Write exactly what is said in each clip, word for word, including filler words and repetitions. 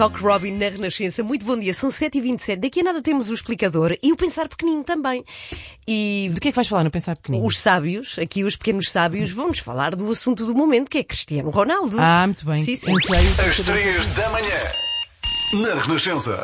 Cock Robin na Renascença. Muito bom dia, são sete e vinte e sete. Daqui a nada temos o explicador e o pensar pequenino também. E do que é que vais falar no pensar pequenino? Os sábios, aqui os pequenos sábios, vão-nos falar do assunto do momento, que é Cristiano Ronaldo. Ah, muito bem. Sim, sim. Às três da manhã, na Renascença.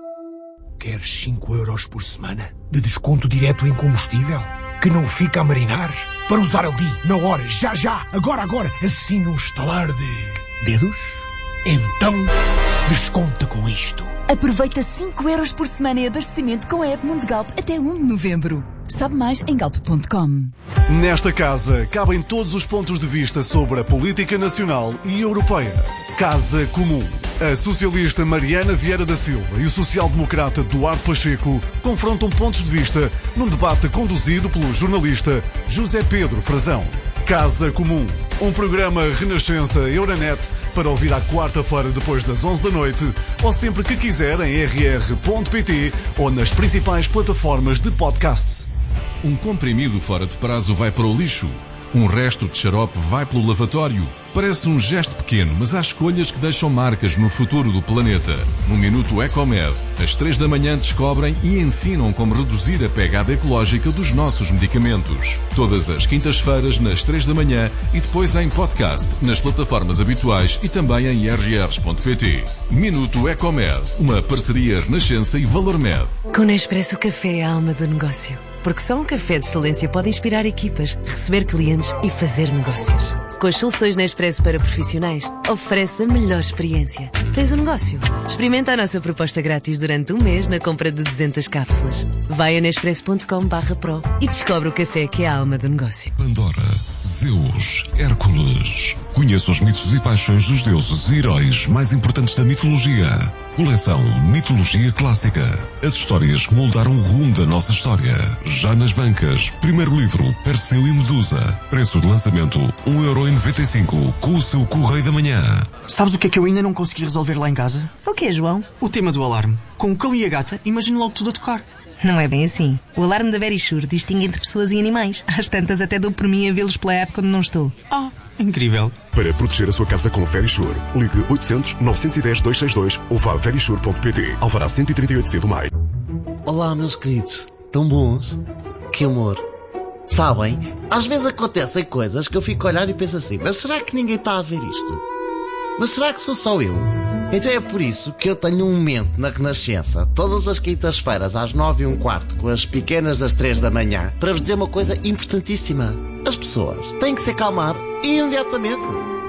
Queres cinco euros por semana de desconto direto em combustível? Que não fica a marinar? Para usar ali, na hora, já, já, agora, agora, assim num estalar de dedos? Então, desconta com isto. Aproveita cinco euros por semana em abastecimento com a app Mundo Galp até um de novembro. Sabe mais em galp ponto com. Nesta casa cabem todos os pontos de vista sobre a política nacional e europeia. Casa Comum. A socialista Mariana Vieira da Silva e o social-democrata Duarte Pacheco confrontam pontos de vista num debate conduzido pelo jornalista José Pedro Frazão. Casa Comum, um programa Renascença Euronet para ouvir à quarta-feira depois das onze da noite ou sempre que quiser em r r ponto p t ou nas principais plataformas de podcasts. Um comprimido fora de prazo vai para o lixo. Um resto de xarope vai pelo lavatório. Parece um gesto pequeno, mas há escolhas que deixam marcas no futuro do planeta. No Minuto Ecomed, às três da manhã descobrem e ensinam como reduzir a pegada ecológica dos nossos medicamentos. Todas as quintas-feiras, nas três da manhã e depois em podcast, nas plataformas habituais e também em r r ponto p t. Minuto Ecomed, uma parceria Renascença e ValorMed. Com Nespresso, o café é a alma do negócio. Porque só um café de excelência pode inspirar equipas, receber clientes e fazer negócios. Com as soluções Nespresso para profissionais, oferece a melhor experiência. Tens um negócio? Experimenta a nossa proposta grátis durante um mês na compra de duzentas cápsulas. Vai a nespresso ponto com barra pro e descobre o café que é a alma do negócio. Pandora, Zeus, Hércules. Conheça os mitos e paixões dos deuses e heróis mais importantes da mitologia. Coleção Mitologia Clássica. As histórias que moldaram o rumo da nossa história. Já nas bancas. Primeiro livro, Perseu e Medusa. Preço de lançamento, um euro e noventa e cinco com o seu Correio da Manhã. Sabes o que é que eu ainda não consegui resolver lá em casa? O que é, João? O tema do alarme. Com o cão e a gata, imagino logo tudo a tocar. Não é bem assim. O alarme da Verisure distingue entre pessoas e animais. Às tantas até dou por mim a vê-los pela app quando não estou. Ah, incrível. Para proteger a sua casa com Verisure, ligue oitocentos, novecentos e dez, duzentos e sessenta e dois ou vá a verisure ponto p t. Alvará cento e trinta e oito C do Maio. Olá, meus queridos. Tão bons. Que amor. Sabem, às vezes acontecem coisas que eu fico a olhar e penso assim, mas será que ninguém está a ver isto? Mas será que sou só eu? Então é por isso que eu tenho um momento na Renascença, todas as quintas-feiras às nove e um quarto, com as pequenas das três da manhã, para vos dizer uma coisa importantíssima. As pessoas têm que se acalmar imediatamente.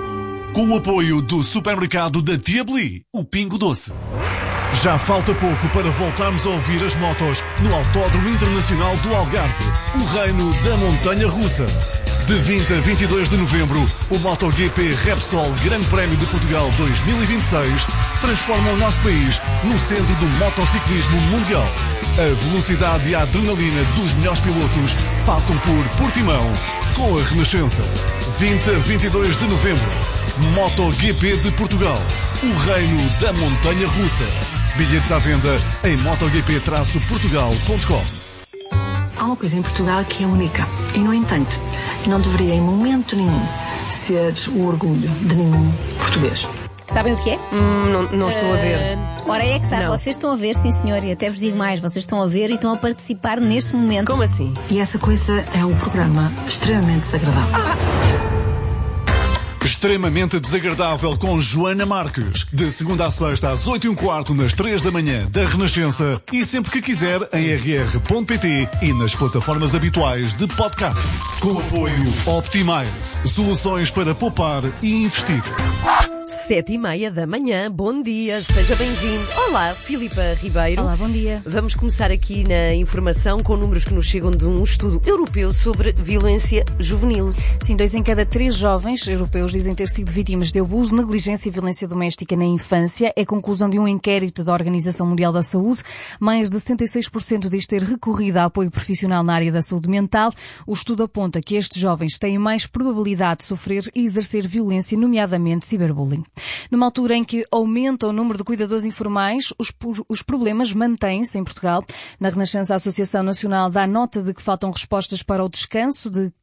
Com o apoio do supermercado da Tia Beli, o Pingo Doce. Já falta pouco para voltarmos a ouvir as motos no Autódromo Internacional do Algarve, o reino da montanha russa. De vinte a vinte e dois de novembro, o MotoGP Repsol Grande Prémio de Portugal dois mil e vinte e seis transforma o nosso país no centro do motociclismo mundial. A velocidade e a adrenalina dos melhores pilotos passam por Portimão com a Renascença. vinte a vinte e dois de novembro, MotoGP de Portugal, o reino da montanha russa. Bilhetes à venda em motogp traço portugal ponto com. Há uma coisa em Portugal que é única e, no entanto, não deveria em momento nenhum ser o orgulho de nenhum português. Sabem o que é? Hum, não não uh, estou a ver. Ora, é que está. Não. Vocês estão a ver, sim senhor, e até vos digo mais, vocês estão a ver e estão a participar neste momento. Como assim? E essa coisa é um programa extremamente desagradável. Ah. Extremamente Desagradável com Joana Marques. De segunda a sexta às oito e um quarto nas três da manhã da Renascença e sempre que quiser em r r ponto p t e nas plataformas habituais de podcast. Com apoio Optimize. Soluções para poupar e investir. Sete e meia da manhã, bom dia, seja bem-vindo. Olá, Filipa Ribeiro. Olá, bom dia. Vamos começar aqui na informação com números que nos chegam de um estudo europeu sobre violência juvenil. Sim, dois em cada três jovens europeus dizem ter sido vítimas de abuso, negligência e violência doméstica na infância. É a conclusão de um inquérito da Organização Mundial da Saúde. Mais de sessenta e seis por cento diz ter recorrido a apoio profissional na área da saúde mental. O estudo aponta que estes jovens têm mais probabilidade de sofrer e exercer violência, nomeadamente ciberbullying. Numa altura em que aumenta o número de cuidadores informais, os, os problemas mantêm-se em Portugal. Na Renascença, a Associação Nacional dá nota de que faltam respostas para o descanso de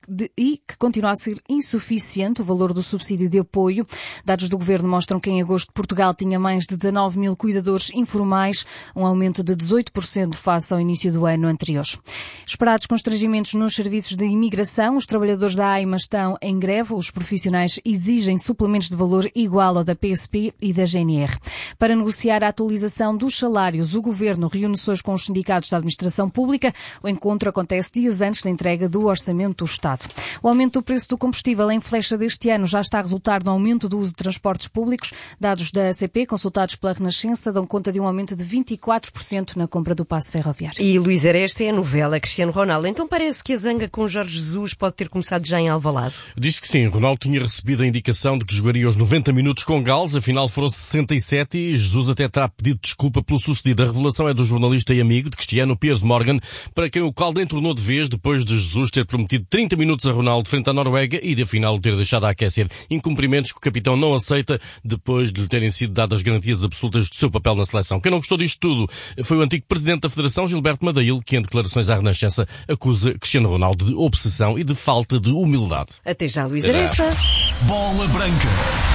de, e que continua a ser insuficiente o valor do subsídio de apoio. Dados do Governo mostram que em agosto Portugal tinha mais de dezanove mil cuidadores informais, um aumento de dezoito por cento face ao início do ano anterior. Esperados constrangimentos nos serviços de imigração, os trabalhadores da AIMA estão em greve. Os profissionais exigem suplementos de valor igual ao da P S P e da G N R. Para negociar a atualização dos salários, o Governo reúne-se hoje com os sindicatos da administração pública. O encontro acontece dias antes da entrega do Orçamento do Estado. O aumento do preço do combustível em flecha deste ano já está a resultar no aumento do uso de transportes públicos. Dados da A C P, consultados pela Renascença, dão conta de um aumento de vinte e quatro por cento na compra do passe ferroviário. E Luís Aresta é a novela Cristiano Ronaldo. Então parece que a zanga com Jorge Jesus pode ter começado já em Alvalade. Diz que sim. Ronaldo tinha recebido a indicação de que jogaria os noventa minutos com Gales, afinal foram sessenta e sete e Jesus até terá pedido desculpa pelo sucedido. A revelação é do jornalista e amigo de Cristiano, Piers Morgan, para quem o caldo entornou de vez depois de Jesus ter prometido trinta minutos a Ronaldo frente à Noruega e de afinal o ter deixado a aquecer. Incumprimentos que o capitão não aceita depois de lhe terem sido dadas garantias absolutas do seu papel na seleção. Quem não gostou disto tudo foi o antigo presidente da Federação, Gilberto Madail, que em declarações à Renascença acusa Cristiano Ronaldo de obsessão e de falta de humildade. Até já, Luís Aresta. Bola Branca.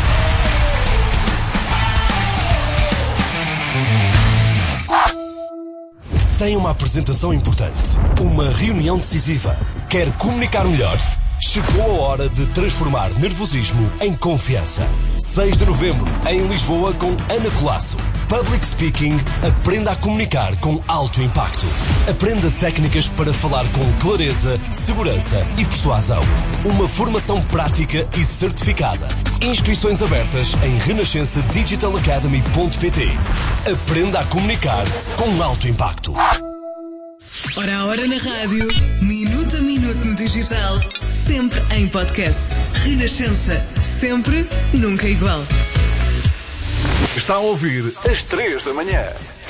Tem uma apresentação importante, uma reunião decisiva. Quer comunicar melhor? Chegou a hora de transformar nervosismo em confiança. seis de novembro, em Lisboa, com Ana Colasso. Public Speaking, aprenda a comunicar com alto impacto. Aprenda técnicas para falar com clareza, segurança e persuasão. Uma formação prática e certificada. Inscrições abertas em renascença digital academy ponto pt. Aprenda a comunicar com alto impacto. Hora a hora na rádio, minuto a minuto no digital, sempre em podcast. Renascença, sempre, nunca igual. Está a ouvir às três da manhã.